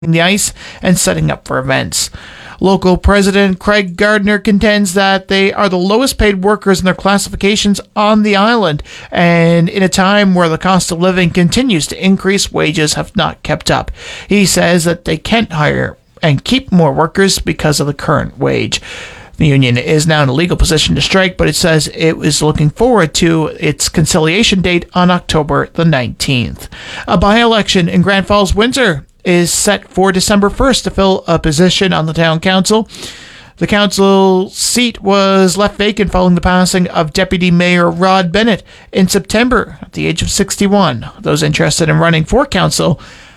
the ice and setting up for events. Local President Craig Gardner contends that they are the lowest paid workers in their classifications on the island, and in a time where the cost of living continues to increase, wages have not kept up. He says that they can't hire and keep more workers because of the current wage. The union is now in a legal position to strike, but it says it is looking forward to its conciliation date on October the 19th. A by-election in Grand Falls, Windsor is set for December 1st to fill a position on the town council. The council seat was left vacant following the passing of Deputy Mayor Rod Bennett in September at the age of 61. Those interested in running for council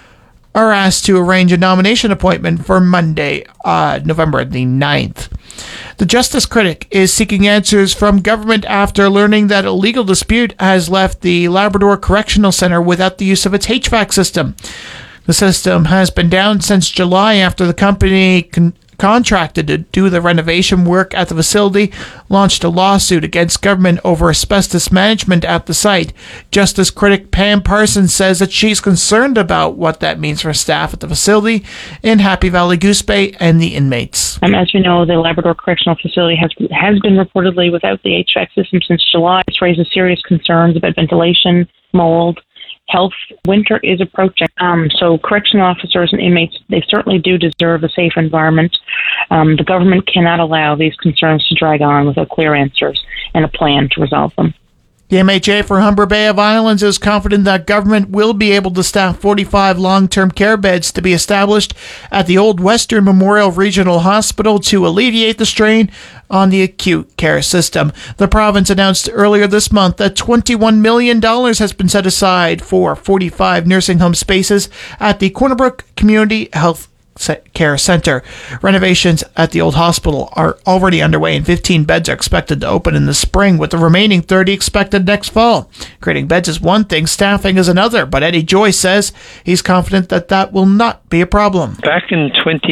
are asked to arrange a nomination appointment for Monday, November the 9th. The Justice Critic is seeking answers from government after learning that a legal dispute has left the Labrador Correctional Centre without the use of its HVAC system. The system has been down since July after the company contracted to do the renovation work at the facility launched a lawsuit against government over asbestos management at the site. Justice Critic Pam Parsons says that she's concerned about what that means for staff at the facility in Happy Valley Goose Bay and the inmates. As you know, the Labrador Correctional Facility has been reportedly without the HVAC system since July. It's raised serious concerns about ventilation, mold, health. Winter is approaching. So correctional officers and inmates, they certainly do deserve a safe environment. The government cannot allow these concerns to drag on without clear answers and a plan to resolve them. The MHA for Humber Bay of Islands is confident that government will be able to staff 45 long-term care beds to be established at the Old Western Memorial Regional Hospital to alleviate the strain on the acute care system. The province announced earlier this month that $21 million has been set aside for 45 nursing home spaces at the Corner Brook Community Health Care Center. Renovations at the old hospital are already underway and 15 beds are expected to open in the spring, with the remaining 30 expected next fall. Creating beds is one thing, staffing is another, but Eddie Joy says he's confident that that will not be a problem. Back in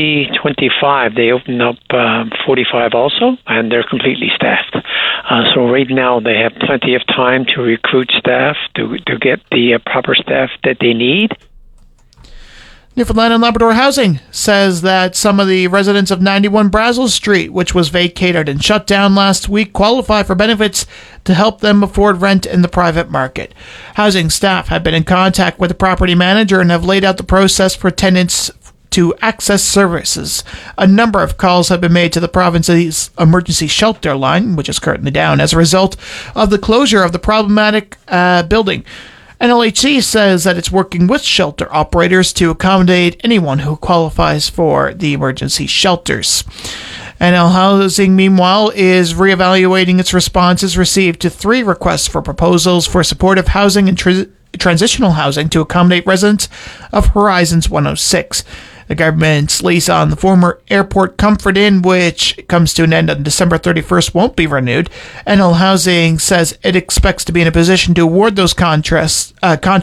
2025, they opened up 45 also, and they're completely staffed. So right now they have plenty of time to recruit staff, to get the proper staff that they need. Newfoundland and Labrador Housing says that some of the residents of 91 Brazel Street, which was vacated and shut down last week, qualify for benefits to help them afford rent in the private market. Housing staff have been in contact with the property manager and have laid out the process for tenants to access services. A number of calls have been made to the province's emergency shelter line, which is currently down as a result of the closure of the problematic building. NLHC says that it's working with shelter operators to accommodate anyone who qualifies for the emergency shelters. NL Housing, meanwhile, is reevaluating its responses received to 3 requests for proposals for supportive housing and transitional housing to accommodate residents of Horizons 106. The government's lease on the former Airport Comfort Inn, which comes to an end on December 31st, won't be renewed. NL Housing says it expects to be in a position to award those contracts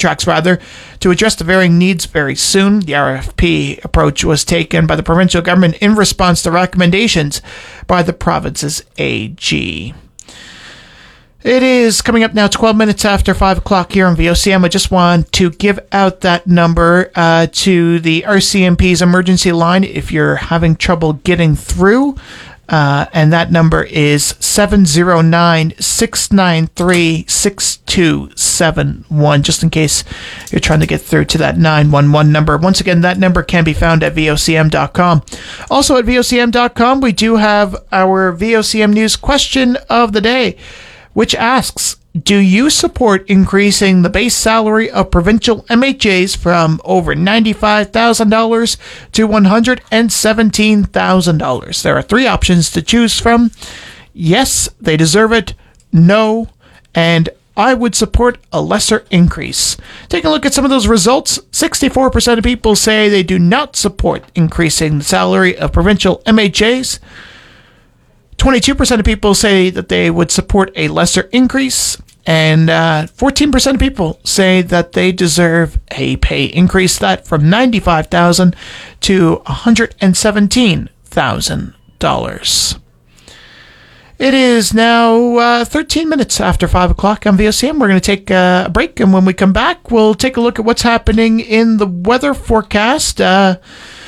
to address the varying needs very soon. The RFP approach was taken by the provincial government in response to recommendations by the province's AG. It is coming up now 12 minutes after 5 o'clock here on VOCM. I just want to give out that number to the RCMP's emergency line if you're having trouble getting through. And that number is 709-693-6271, just in case you're trying to get through to that 911 number. Once again, that number can be found at VOCM.com. Also at VOCM.com, we do have our VOCM News question of the day, which asks, do you support increasing the base salary of provincial MHAs from over $95,000 to $117,000? There are 3 options to choose from. Yes, they deserve it. No, and I would support a lesser increase. Take a look at some of those results. 64% of people say they do not support increasing the salary of provincial MHAs. 22% of people say that they would support a lesser increase, and 14% of people say that they deserve a pay increase, that from $95,000 to $117,000. It is now 13 minutes after 5 o'clock on VOCM. We're going to take a break, and when we come back, we'll take a look at what's happening in the weather forecast.